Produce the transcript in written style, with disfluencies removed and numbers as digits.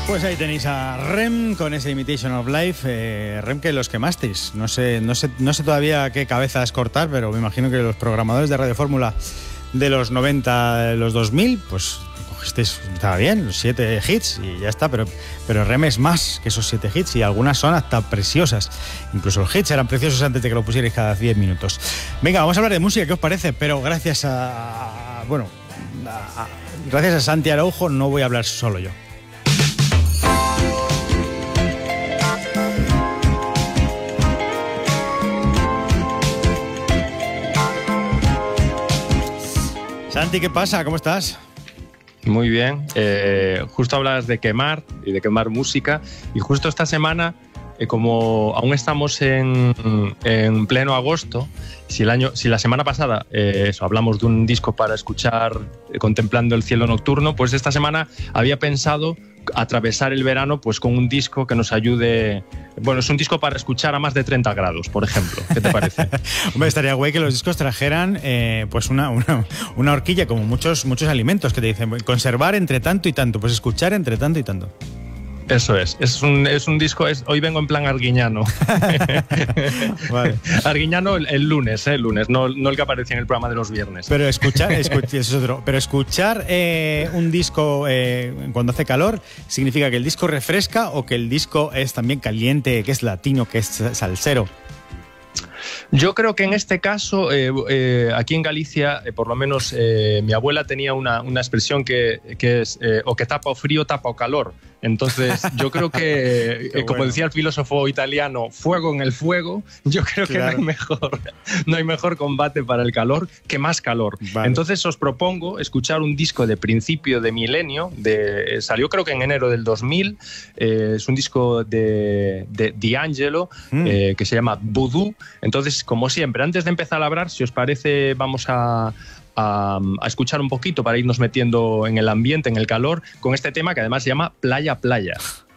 Pues ahí tenéis a Rem con ese Imitation of Life. Rem, que los quemasteis. No sé todavía qué cabezas cortar, pero me imagino que los programadores de Radio Fórmula de los 90, de los 2000, pues cogisteis, estaba bien, los 7 hits y ya está, pero Rem es más que esos 7 hits y algunas son hasta preciosas. Incluso los hits eran preciosos antes de que lo pusierais cada 10 minutos. Venga, vamos a hablar de música, ¿qué os parece? Pero gracias a Santi Araujo no voy a hablar solo yo. Santi, ¿qué pasa? ¿Cómo estás? Muy bien. Justo hablas de quemar y de quemar música. Y justo esta semana, como aún estamos en pleno agosto, si la semana pasada hablamos de un disco para escuchar contemplando el cielo nocturno, pues esta semana había pensado atravesar el verano pues con un disco que nos ayude. Bueno, es un disco para escuchar a más de 30 grados, por ejemplo. ¿Qué te parece? Hombre, estaría guay que los discos trajeran pues una horquilla, como muchos alimentos que te dicen conservar entre tanto y tanto, pues escuchar entre tanto y tanto. Eso es un disco, hoy vengo en plan arguiñano. Vale. Arguiñano el lunes, no el que aparecía en el programa de los viernes. Pero escuchar un disco cuando hace calor, ¿significa que el disco refresca o que el disco es también caliente, que es latino, que es salsero? Yo creo que en este caso, aquí en Galicia, por lo menos mi abuela tenía una expresión que es o que tapa o frío, tapa o calor. Entonces yo creo que, como decía el filósofo italiano, fuego en el fuego, yo creo que no hay mejor combate para el calor que más calor. Vale. Entonces os propongo escuchar un disco de principio de milenio, salió creo que en enero del 2000, es un disco de D'Angelo que se llama Voodoo. Entonces, como siempre, antes de empezar a hablar, si os parece, vamos a escuchar un poquito para irnos metiendo en el ambiente, en el calor, con este tema que además se llama Playa Playa.